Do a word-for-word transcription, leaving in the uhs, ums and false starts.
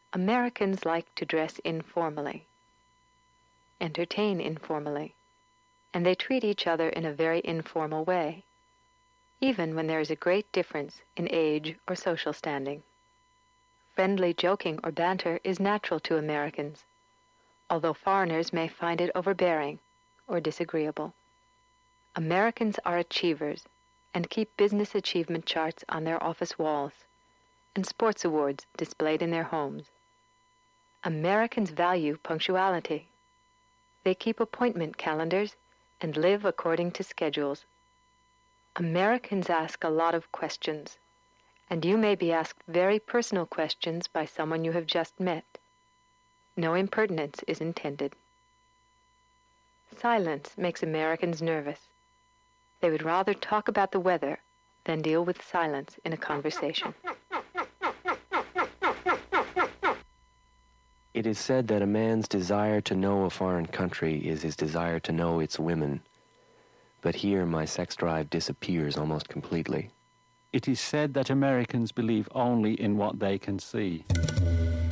Americans like to dress informally, entertain informally, and they treat each other in a very informal way, even when there is a great difference in age or social standing. Friendly joking or banter is natural to Americans, although foreigners may find it overbearing or disagreeable. Americans are achievers and keep business achievement charts on their office walls and sports awards displayed in their homes. Americans value punctuality. They keep appointment calendars and live according to schedules. Americans ask a lot of questions, and you may be asked very personal questions by someone you have just met. No impertinence is intended. Silence makes Americans nervous. They would rather talk about the weather than deal with silence in a conversation. It is said that a man's desire to know a foreign country is his desire to know its women. But here my sex drive disappears almost completely. It is said that Americans believe only in what they can see.